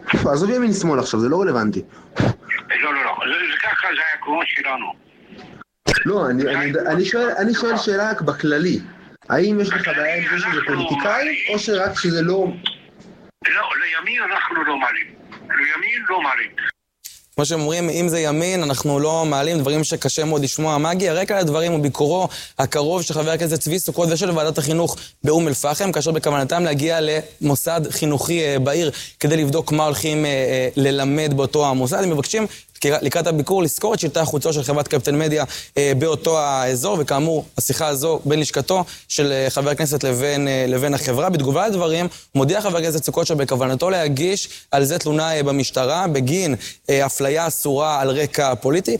עזוב ימין שמאל עכשיו, זה לא רלוונטי. לא, זה ככה, זה העקרונות שלנו. לא, אני שואל שאלה רק בכללי. האם יש לך בעיה עם זה שזה פוליטיקאי, או שרק שזה לא... לא, לימין אנחנו לא מעלים. לימין לא מעלים. כמו שהם אומרים, אם זה ימין, אנחנו לא מעלים דברים שקשה מאוד לשמוע. מגי, הרקע לדברים הוא ביקורו הקרוב של חבר הכנסת צבי סוכות ושל ועדת החינוך באום אל-פחם, כאשר בכוונתם להגיע למוסד חינוכי בעיר כדי לבדוק מה הולכים ללמד באותו המוסד. הם מבקשים לקראת הביקור לזכור את שלטי החוצות של חברת קפטן מדיה באותו האזור, וכאמור, השיחה הזו בין לשכתו של חבר הכנסת לבין החברה. בתגובה לדברים, מודיע חבר הכנסת סוכות שבכוונתו להגיש על זה תלונה במשטרה בגין אפליה אסורה על רקע פוליטי.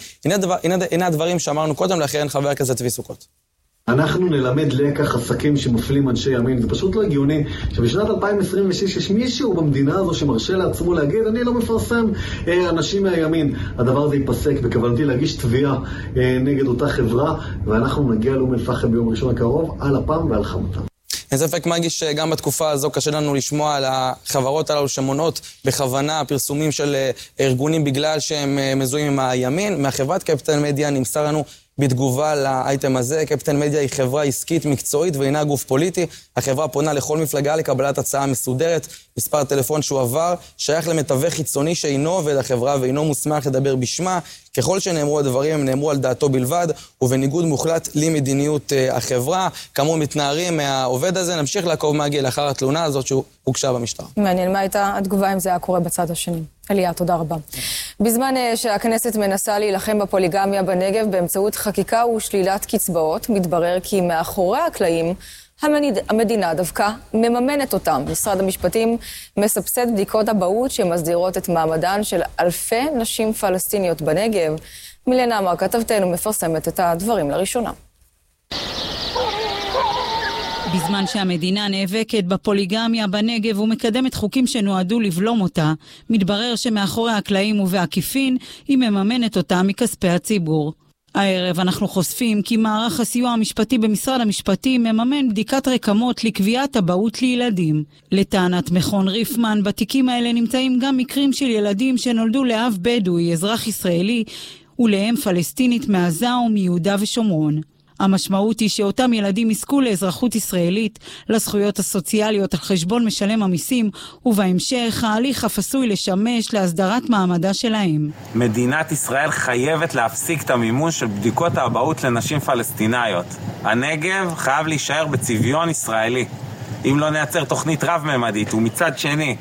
הנה הדברים שאמרנו קודם לכן חבר הכנסת צבי סוכות. אנחנו נלמד לקח עסקים שמפלים אנשי ימין. זה פשוט לא הגיוני שבשנת 2026 יש מישהו במדינה הזו שמרשה לעצמו להגיד אני לא מפרסם אנשים מהימין. הדבר הזה ייפסק. בכוונתי להגיש תביעה נגד אותה חברה, ואנחנו נגיע לאום אל-פחם ביום ראשון הקרוב על אפם ועל חמתם. אין ספק מגיש שגם בתקופה הזו קשה לנו לשמוע על החברות הללו שמונות בכוונה פרסומים של ארגונים בגלל שהם מזוהים עם הימין. מהחברת קפטן מדיה נמסר לנו בתגובה לאייטם הזה, קפטן מדיה היא חברה עסקית מקצועית ואינה גוף פוליטי. החברה פונה לכל מפלגה לקבלת הצעה מסודרת. מספר טלפון שהוא עבר שייך למתווך חיצוני שאינו עובד החברה ואינו מוסמך לדבר בשמה. ככל שנאמרו הדברים, הם נאמרו על דעתו בלבד ובניגוד מוחלט למדיניות החברה. כאמור מתנערים מהעובד הזה. נמשיך לעקוב מגי לאחר התלונה הזאת שהוגשה במשטרה. מעניין מה הייתה התגובה אם זה היה קורה בצד השני. אליה, תודה רבה. בזמן שהכנסת מנסה להילחם בפוליגמיה בנגב באמצעות חקיקה ושלילת קצבאות, מתברר כי מאחורי הקלעים המדינה דווקא מממנת אותם. משרד המשפטים מסבסד בדיקות אבהות שמסדירות את מעמדן של אלפי נשים פלסטיניות בנגב. מילנה אמר כתבתנו מפרסמת את הדברים לראשונה. בזמן שהמדינה נאבקת בפוליגמיה בנגב ומקדמת חוקים שנועדו לבלום אותה, מתברר שמאחורי הקלעים ובעקיפין היא מממנת אותה מכספי הציבור. הערב אנחנו חושפים כי מערך הסיוע המשפטי במשרד המשפטים מממן בדיקת רקמות לקביעת אבהות לילדים. לטענת מכון ריפמן, בתיקים האלה נמצאים גם מקרים של ילדים שנולדו לאב בדואי, אזרח ישראלי, ולאם פלסטינית מעזה ומיהודה ושומרון. המשמעות היא שאותם ילדים יזכו לאזרחות ישראלית, לזכויות הסוציאליות על חשבון משלם המיסים, ובהמשך ההליך אף עשוי לשמש להסדרת מעמדה שלהם. מדינת ישראל חייבת להפסיק את המימון של בדיקות האבהות לנשים פלסטיניות. הנגב חייב להישאר בצביון ישראלי. אם לא נייצר תוכנית רב-ממדית, ומצד שני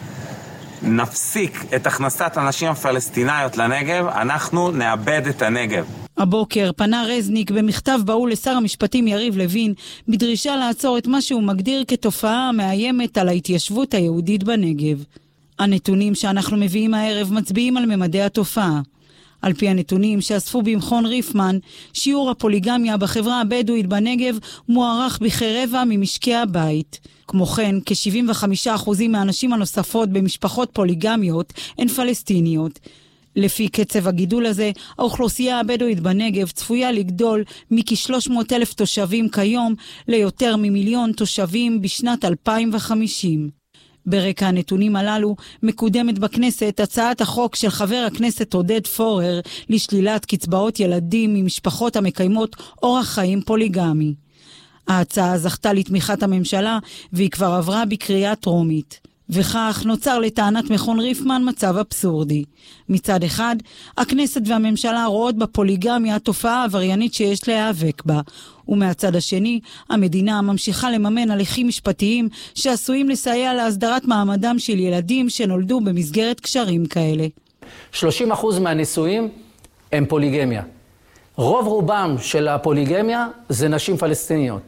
נפסיק את הכנסת הנשים הפלסטיניות לנגב, אנחנו נאבד את הנגב. הבוקר פנה רזניק במכתב בהול לשר המשפטים יריב לוין בדרישה לעצור את מה שהוא מגדיר כתופעה המאיימת על ההתיישבות היהודית בנגב. הנתונים שאנחנו מביאים הערב מצביעים על ממדי התופעה. על פי הנתונים שאספו במכון ריפמן, שיעור הפוליגמיה בחברה הבדואית בנגב מוערך בכרבע ממשקי הבית. כמו כן, כ-75% מהנשים הנוספות במשפחות פוליגמיות הן פלסטיניות. לפי קצב הגידול הזה, האוכלוסייה הבדואית בנגב צפויה לגדול מכ-300,000 תושבים כיום ליותר ממיליון תושבים בשנת 2050. ברקע הנתונים הללו מקודמת בכנסת הצעת החוק של חבר הכנסת עודד פורר לשלילת קצבאות ילדים ממשפחות המקיימות אורח חיים פוליגמי. ההצעה זכתה לתמיכת הממשלה והיא כבר עברה בקריאה טרומית. וכך נוצר לטענת מכון ריפמן מצב אבסורדי. מצד אחד, הכנסת והממשלה רואות בפוליגמיה תופעה עבריינית שיש להיאבק בה, ומהצד השני, המדינה ממשיכה לממן הליכים משפטיים שעשויים לסייע להסדרת מעמדם של ילדים שנולדו במסגרת קשרים כאלה. 30% מהנישואים הם פוליגמיה. רוב רובם של הפוליגמיה זה נשים פלסטיניות.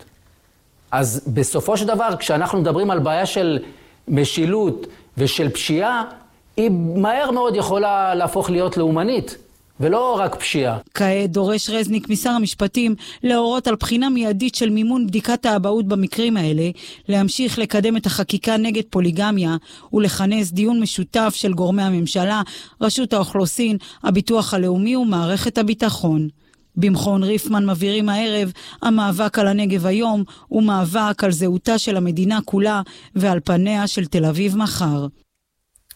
אז בסופו של דבר, כשאנחנו מדברים על בעיה של משילות ושל פשיעה, היא מהר מאוד יכולה להפוך להיות לאומנית, ולא רק פשיעה. כעת דורש רזניק משר המשפטים להורות על בחינה מיידית של מימון בדיקת האבהות במקרים האלה, להמשיך לקדם את החקיקה נגד פוליגמיה, ולכנס דיון משותף של גורמי הממשלה, רשות האוכלוסין, הביטוח הלאומי ומערכת הביטחון. במכון ריפמן מבהירים הערב, המאבק על הנגב היום הוא מאבק על זהותה של המדינה כולה ועל פניה של תל אביב מחר.